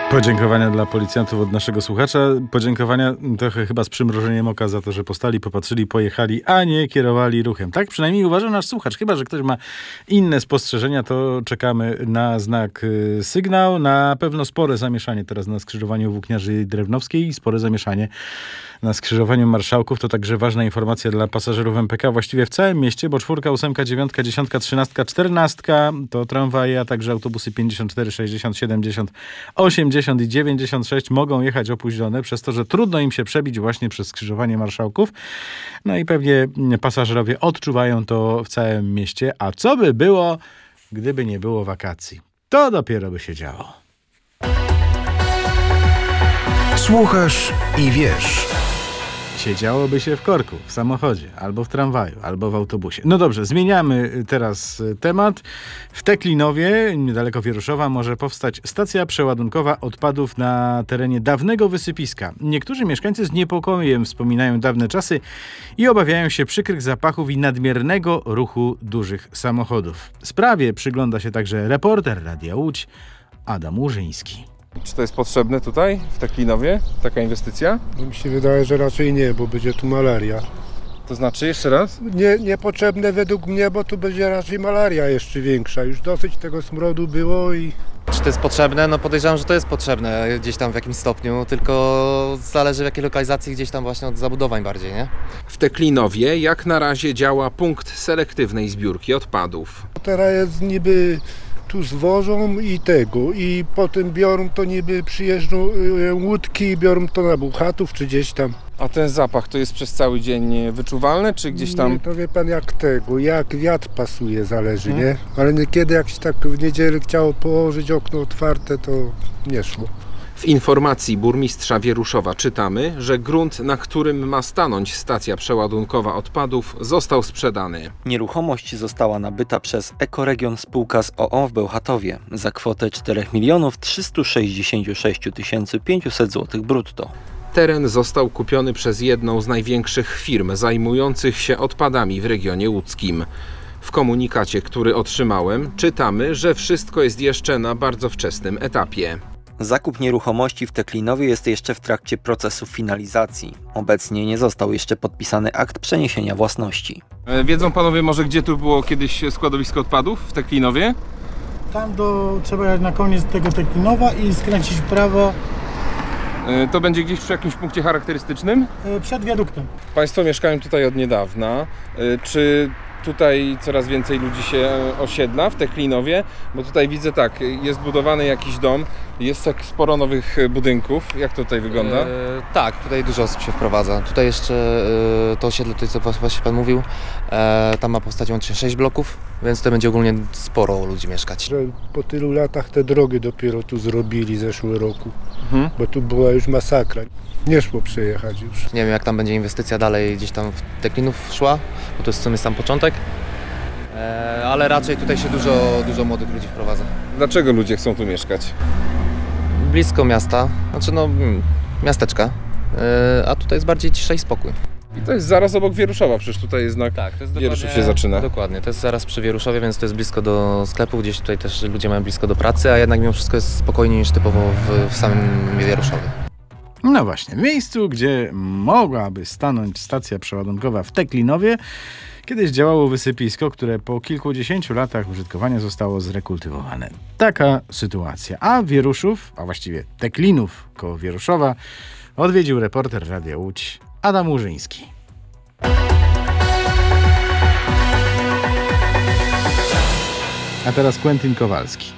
Podziękowania dla policjantów od naszego słuchacza. Podziękowania trochę chyba z przymrużeniem oka za to, że postali, popatrzyli, pojechali, a nie kierowali ruchem. Tak przynajmniej uważa nasz słuchacz. Chyba że ktoś ma inne spostrzeżenia, to czekamy na znak sygnał. Na pewno spore zamieszanie teraz na skrzyżowaniu Włókniarzy i Drewnowskiej i spore zamieszanie na skrzyżowaniu Marszałków. To także ważna informacja dla pasażerów MPK właściwie w całym mieście, bo 4, 8, 9, 10, 13, 14 to tramwaje, a także autobusy 54, 60, 70, 80 i 96 mogą jechać opóźnione przez to, że trudno im się przebić właśnie przez skrzyżowanie Marszałków. No i pewnie pasażerowie odczuwają to w całym mieście. A co by było, gdyby nie było wakacji? To dopiero by się działo. Słuchasz i wiesz. Siedziałoby się w korku, w samochodzie, albo w tramwaju, albo w autobusie. No dobrze, zmieniamy teraz temat. W Teklinowie, niedaleko Wieruszowa, może powstać stacja przeładunkowa odpadów na terenie dawnego wysypiska. Niektórzy mieszkańcy z niepokojem wspominają dawne czasy i obawiają się przykrych zapachów i nadmiernego ruchu dużych samochodów. Sprawie przygląda się także reporter Radia Łódź Adam Łużyński. Czy to jest potrzebne tutaj, w Teklinowie, taka inwestycja? Mi się wydaje, że raczej nie, bo będzie tu malaria. To znaczy, jeszcze raz? Niepotrzebne według mnie, bo tu będzie raczej malaria jeszcze większa. Już dosyć tego smrodu było i... Czy to jest potrzebne? No podejrzewam, że to jest potrzebne gdzieś tam w jakimś stopniu, tylko zależy w jakiej lokalizacji, gdzieś tam właśnie od zabudowań bardziej, nie? W Teklinowie jak na razie działa punkt selektywnej zbiórki odpadów. Teraz jest niby... Tu zwożą i tego, i potem biorą to niby, przyjeżdżą łódki i biorą to na Buchatów czy gdzieś tam. A ten zapach to jest przez cały dzień wyczuwalny, czy gdzieś tam... Nie, to wie pan jak tego, jak wiatr pasuje zależy, nie? Ale niekiedy jak się tak w niedzielę chciało położyć okno otwarte, to nie szło. W informacji burmistrza Wieruszowa czytamy, że grunt, na którym ma stanąć stacja przeładunkowa odpadów, został sprzedany. Nieruchomość została nabyta przez Ekoregion spółka z o.o. w Bełchatowie za kwotę 4 366 500 zł brutto. Teren został kupiony przez jedną z największych firm zajmujących się odpadami w regionie łódzkim. W komunikacie, który otrzymałem, czytamy, że wszystko jest jeszcze na bardzo wczesnym etapie. Zakup nieruchomości w Teklinowie jest jeszcze w trakcie procesu finalizacji. Obecnie nie został jeszcze podpisany akt przeniesienia własności. Wiedzą panowie może, gdzie tu było kiedyś składowisko odpadów w Teklinowie? Tam trzeba jechać na koniec tego Teklinowa i skręcić w prawo. To będzie gdzieś przy jakimś punkcie charakterystycznym? Przed wiaduktem. Państwo mieszkają tutaj od niedawna. Czy tutaj coraz więcej ludzi się osiedla w Teklinowie? Bo tutaj widzę tak, jest budowany jakiś dom, jest tak sporo nowych budynków. Jak to tutaj wygląda? Tak, tutaj dużo osób się wprowadza. Tutaj jeszcze to osiedle, tutaj co właśnie pan mówił, tam ma powstać łącznie 6 bloków, więc to będzie ogólnie sporo ludzi mieszkać. Że po tylu latach te drogi dopiero tu zrobili zeszły roku, bo tu była już masakra. Nie szło przejechać już. Nie wiem jak tam będzie inwestycja dalej gdzieś tam w Teklinów szła, bo to jest w sumie sam początek, ale raczej tutaj się dużo młodych ludzi wprowadza. Dlaczego ludzie chcą tu mieszkać? Blisko miasta, znaczy miasteczka, a tutaj jest bardziej cisza i spokój. I to jest zaraz obok Wieruszowa, przecież tutaj jest znak Wieruszów się zaczyna. Dokładnie, to jest zaraz przy Wieruszowie, więc to jest blisko do sklepów, gdzieś tutaj też ludzie mają blisko do pracy, a jednak mimo wszystko jest spokojniej niż typowo w samym Wieruszowie. No właśnie, w miejscu, gdzie mogłaby stanąć stacja przeładunkowa w Teklinowie, kiedyś działało wysypisko, które po kilkudziesięciu latach użytkowania zostało zrekultywowane. Taka sytuacja. A Wieruszów, a właściwie Teklinów koło Wieruszowa, odwiedził reporter Radia Łódź Adam Łużyński. A teraz Quentin Kowalski.